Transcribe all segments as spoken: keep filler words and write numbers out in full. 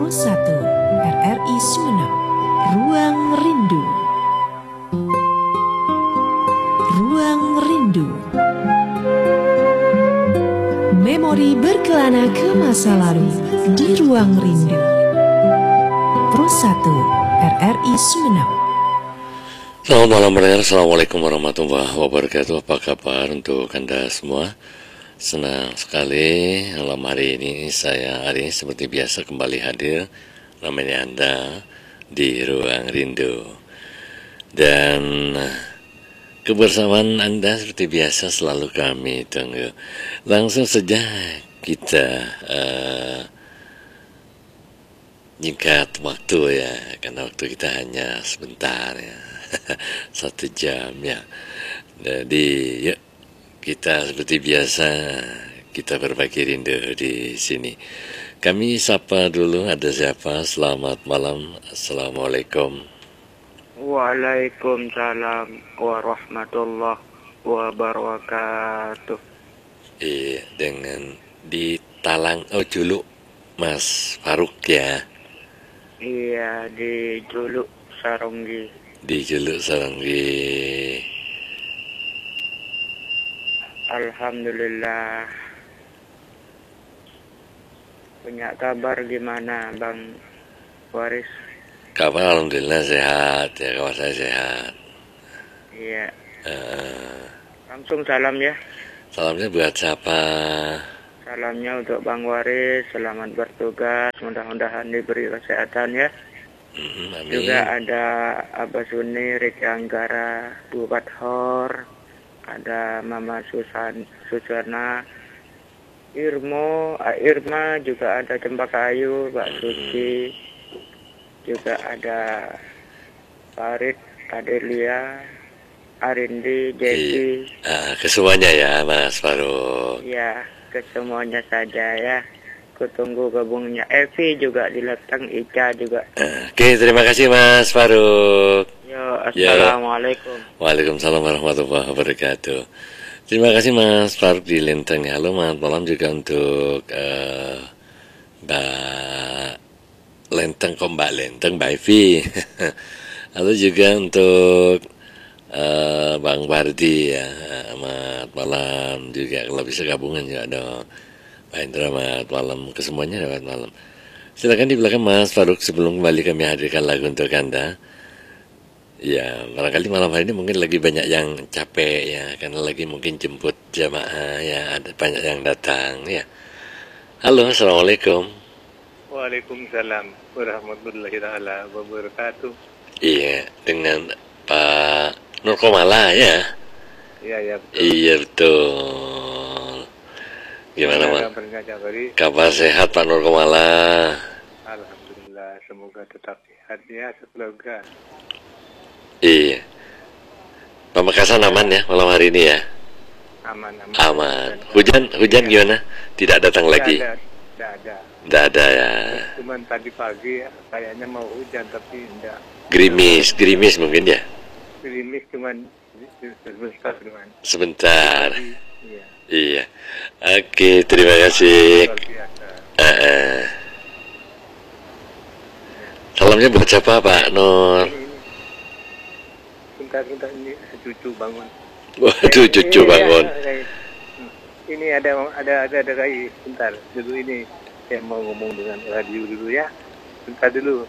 satu R R I Sumeneb. Ruang Rindu. Ruang Rindu. Memori berkelana ke masa lalu di Ruang Rindu. Pro satu R R I Sumeneb. Selamat malam pendengar, Assalamualaikum warahmatullahi wabarakatuh. Apa kabar untuk Anda semua? Senang sekali malam hari ini saya hari ini seperti biasa kembali hadir namanya Anda di Ruang Rindu. Dan kebersamaan Anda seperti biasa selalu kami tunggu. Langsung saja kita uh, nyingkat waktu ya, karena waktu kita hanya sebentar ya. Satu jam ya. Jadi yuk kita seperti biasa kita berbagi rindu di sini. Kami sapa dulu, ada siapa? Selamat malam. Assalamualaikum. Waalaikumsalam warahmatullahi wabarakatuh. Iya, dengan di Talang oh Juluk Mas Faruk ya. Iya, di Juluk Saronggi. Di Juluk Saronggi. Alhamdulillah. Punya kabar gimana Bang Waris? Kabar alhamdulillah sehat ya, kabar saya sehat. Iya. Uh, Langsung salam ya. Salamnya buat siapa? Salamnya untuk Bang Waris, selamat bertugas, mudah-mudahan diberi kesehatan ya. Mm, amin. Juga ada Abah Suni, Riki Anggara, Bu Bathor, ada Mama Susan, Susana, Irmo, Irma, juga ada Cempaka Ayu, Mbak Suci, juga ada Farid, Adelia, Arindi, Jeki. Uh, kesemuanya ya Mas Faruk. Ya, kesemuanya saja ya. Kutunggu gabungnya Evi juga di Leteng, Ica juga. Uh, Oke, okay, terima kasih Mas Faruk. Yo, assalamualaikum. Yo. Waalaikumsalam warahmatullahi wabarakatuh. Terima kasih Mas Faruk di Lenteng. Halo, selamat malam juga untuk uh, Mbak Lenteng, kok Mbak Lenteng, Mbak Evi. Halo juga untuk uh, Bang Bardi ya. Selamat malam juga, kalau bisa gabungan juga dong. Pak Indra, selamat malam. Kesemuanya selamat malam. Silakan di belakang Mas Faruk sebelum kembali kami hadirkan lagu untuk Anda. Ya, barangkali malam hari ini mungkin lagi banyak yang capek ya, karena lagi mungkin jemput jamaah ya, ada banyak yang datang ya. Halo, assalamualaikum. Waalaikumsalam warahmatullahi taala wabarakatuh. Iya, dengan Pak Nurkomala ya. Iya, ya betul. Iya betul. Gimana Mas? Kabar sehat Pak Nurkomala? Alhamdulillah, semoga tetap sehat ya, semoga. Iya. Pamekasan aman ya malam hari ini ya? Aman, aman. Aman. Hujan, hujan ya. Gimana? Tidak datang tidak lagi? Ada, tidak ada. Tidak ada ya. Cuman tadi pagi kayaknya mau hujan tapi tidak. Gerimis, gerimis mungkin ya? Gerimis cuman sebentar cuman. Sebentar. Iya. Iya. Oke, terima kasih. Uh, uh. Salamnya buat siapa Pak Nur? Bentar-bentar ini cucu bangun. Waduh, cucu bangun. Ini ada ada ada ada lagi. Bentar dulu ini saya mau ngomong dengan radio dulu ya. Bentar dulu.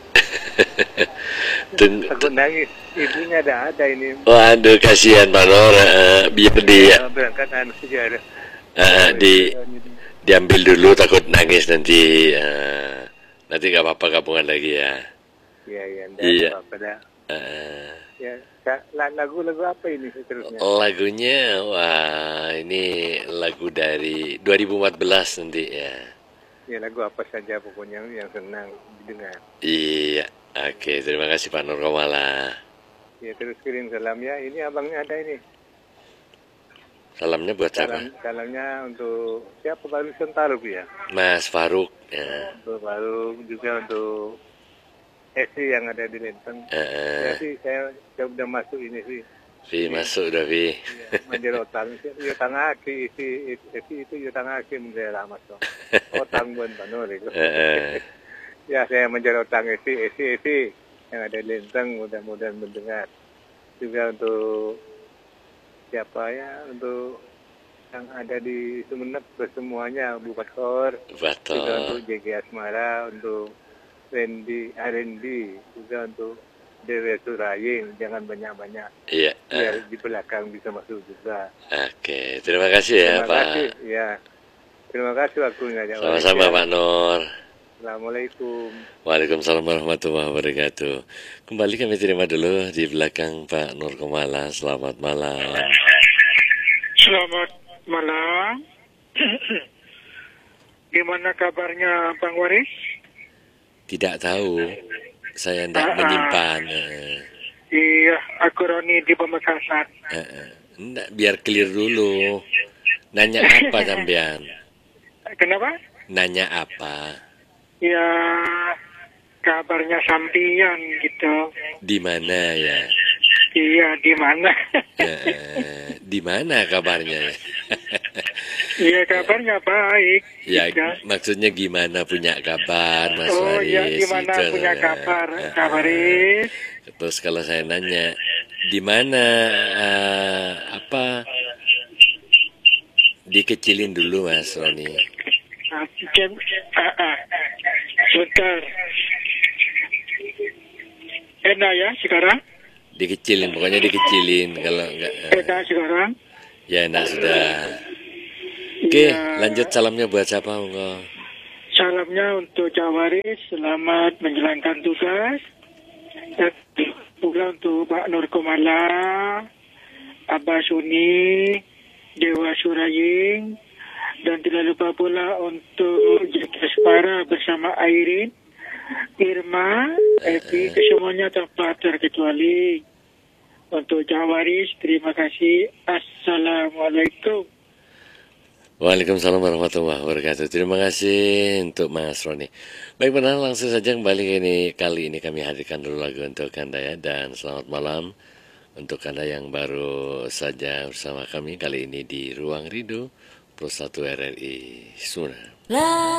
Teng Takut nangis. Ibunya ada ada ini. Waduh, kasihan Pak Nur. Uh, biar dia berangkat anu saja ada. Uh, di diambil dulu, takut nangis nanti. Uh, nanti gak apa-apa gabungan lagi ya. Iya iya. Iya. Apa dah. Uh, ya. Lagu-lagu apa ini seterusnya? Lagunya, wah ini lagu dari dua ribu empat belas nanti ya. Ya lagu apa saja pokoknya yang senang didengar. Iya, oke, terima kasih Pak Nurkomala. Ya terus kirim salam ya, ini abangnya ada ini. Salamnya buat siapa? Salam, salamnya untuk siapa baru Sentaruk ya? Mas Faruk ya. Untuk Faruk juga untuk Esi yang ada di Lenteng. Uh, Jadi saya, saya udah masuk ini sih. Vi masuk udah Vi. Iya, menjerotang. Yo tangah ki isi isi itu yo tangah ki menjera masuk. Otang bon panor itu. Ya, saya menjadi utang esi, esi, esi yang ada di Lintang, mudah-mudahan mendengar. Juga untuk siapa ya, untuk yang ada di Sumeneb semuanya, Bu Bator, juga Betul. untuk J G Asmara, untuk Randy, Arendi, juga untuk Dewi Suraying, jangan banyak-banyak, Iya. biar eh, di belakang bisa masuk juga. Oke, terima kasih ya Terima Pak. kasih, ya. Terima kasih waktunya, ya, Sama-sama Malaysia. Pak Nur. Assalamualaikum. Waalaikumsalam warahmatullahi wabarakatuh. Kembali kami terima dulu di belakang Pak Nur Komala. Selamat malam. Selamat malam. Gimana kabarnya Bang Waris? Tidak tahu, saya tidak Ah, ah. menyimpan. eh, Iya, aku Roni di Pamekasan. eh, eh. Nggak, biar clear dulu. Nanya apa sampean? Kenapa? Nanya apa? Ya, kabarnya sampian gitu. Di mana ya? Iya, di mana? Eh, eh, di mana kabarnya? Iya, kabarnya baik. Ya, gitu. maksudnya gimana punya kabar, Mas Oh Waris? ya, gimana Itu, punya eh, kabar, eh, Kak Waris? Terus kalau saya nanya, di mana eh, apa dikecilin dulu Mas Roni? Ah, jam, ah, ah. Sebentar. Enak ya sekarang? Dikecilin, pokoknya dikecilin. Kalau enggak, eh, Enak sekarang? ya enak sudah. Oke, Iya. lanjut salamnya buat siapa, Monggo? Salamnya untuk Jawaris, selamat menjalankan tugas. Dan juga untuk Pak Nur Komala, Abah Suni, Dewa Suraying, dan tidak lupa pula untuk Jaka Spara bersama Airin, Irma, Evi, kesemuanya tanpa terkecuali. Untuk Jawaris, terima kasih. Assalamualaikum. Waalaikumsalam warahmatullahi wabarakatuh. Terima kasih untuk Mas Roni. Baik benar, langsung saja kembali ini kali ini kami hadirkan dulu lagu untuk Anda ya, dan selamat malam untuk Anda yang baru saja bersama kami kali ini di Ruang Rindu Pro satu R R I Sumeneb.